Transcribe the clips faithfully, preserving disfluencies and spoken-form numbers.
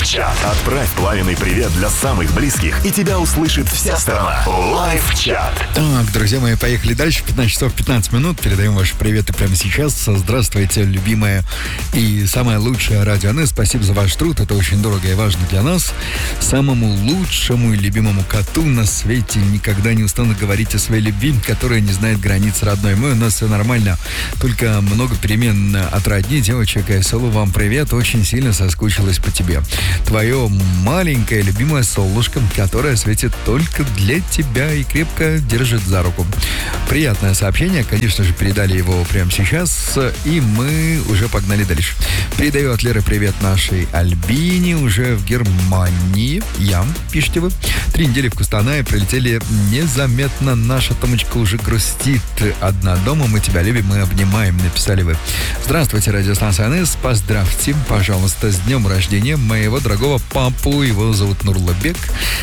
Лайв-чат. Отправь пламенный привет для самых близких, и тебя услышит вся страна. Лайв-чат. Так, друзья мои, поехали дальше. пятнадцать часов пятнадцать минут. Передаем ваши приветы прямо сейчас. Здравствуйте, любимая и самая лучшая радио эн эс. Спасибо за ваш труд. Это очень дорого и важно для нас. Самому лучшему и любимому коту на свете никогда не устану говорить о своей любви, которая не знает границ, родной мой. У нас все нормально. Только много перемен от родни. Девочек, Айсолу, вам привет. Очень сильно соскучилась по тебе. Твое маленькое любимое солнышко, которое светит только для тебя и крепко держит за руку. Приятное сообщение. Конечно же, передали его прямо сейчас. И мы уже погнали дальше. Передаю от Леры привет нашей Альбине. Уже в Германии. Я, пишите вы. Три недели в Кустанае прилетели незаметно. Наша Томочка уже грустит. Одна дома. Мы тебя любим, мы обнимаем. Написали вы. Здравствуйте, радиостанция эн эс. Поздравьте, пожалуйста, с днем рождения моего дорогого папу. Его зовут Нурлабек.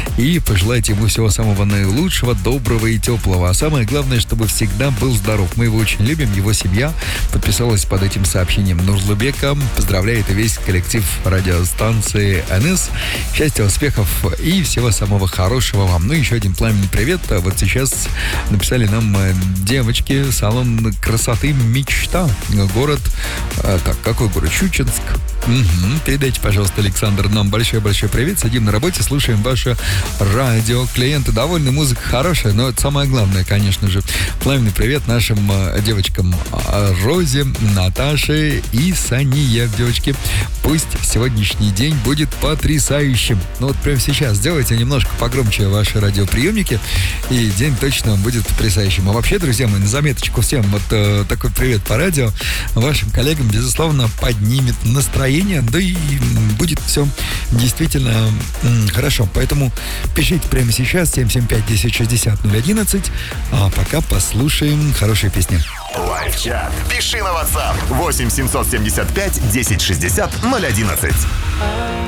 И пожелайте ему всего самого наилучшего, доброго и теплого. А самое главное, чтобы всегда был здоров. Мы его очень любим. Его семья подписалась под этим сообщением. Нурлабека поздравляет и весь коллектив радиостанции эн эс. Счастья, успехов и всего самого хорошего вам. Ну, еще один пламенный привет. Вот сейчас написали нам девочки. Салон красоты «Мечта». Город, так, какой город? Щучинск. Угу. Передайте, пожалуйста, Александр, нам большой-большой привет. Сидим на работе, слушаем ваше радио. Клиенты довольны, музыка хорошая, но это самое главное, конечно же. Пламенный привет нашим девочкам Розе, Наташе и Сания. Девочки, пусть сегодняшний день будет потрясающим. Ну вот прямо сейчас сделайте немножко погромче ваши радиоприемники, и день точно будет потрясающим. А вообще, друзья мои, на заметочку всем вот э, такой привет по радио вашим коллегам, безусловно, поднимет настроение, да и будет все действительно м, хорошо. Поэтому пишите прямо сейчас семь семь пять десять шестьдесят ноль одиннадцать, а пока послушаем хорошие песни. Лайв-чат. Пиши на WhatsApp восемь семьсот семьдесят пять десять шестьдесят ноль одиннадцать.